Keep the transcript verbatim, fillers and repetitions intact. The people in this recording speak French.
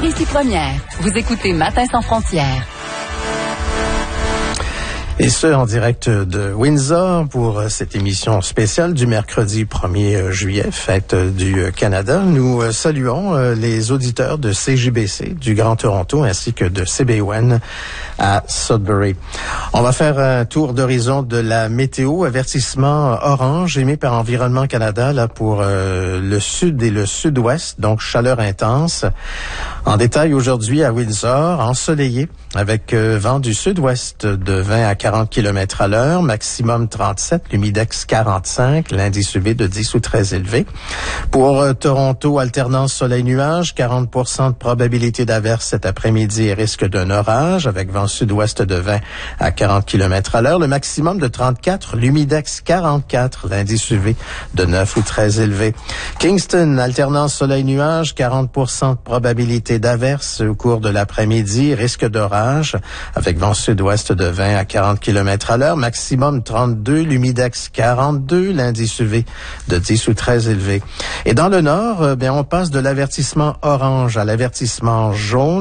ici Première. Vous écoutez Matin sans frontières. Et ce, en direct de Windsor pour cette émission spéciale du mercredi premier juillet, fête du Canada. Nous saluons les auditeurs de C J B C du Grand Toronto ainsi que de C B O N à Sudbury. On va faire un tour d'horizon de la météo. Avertissement orange émis par Environnement Canada là pour euh, le sud et le sud-ouest, donc chaleur intense. En détail aujourd'hui à Windsor, ensoleillé avec euh, vent du sud-ouest de vingt à quarante kilomètres à l'heure, maximum trente-sept, l'humidex quarante-cinq, l'indice U V de dix ou très élevé. Pour euh, Toronto, alternance soleil-nuage, quarante pour cent de probabilité d'averse cet après-midi et risque d'un orage avec vent sud-ouest de vingt à quarante kilomètres à l'heure, le maximum de trente-quatre, l'humidex quarante-quatre, l'indice U V de neuf ou très élevé. Kingston, alternance soleil-nuage, quarante pour cent de probabilité d'averse au cours de l'après-midi, risque d'orage avec vent sud-ouest de vingt à quarante kilomètres à l'heure, maximum trente-deux, l'humidex quarante-deux, l'indice U V de dix ou très élevé. Et dans le nord, euh, bien, on passe de l'avertissement orange à l'avertissement jaune.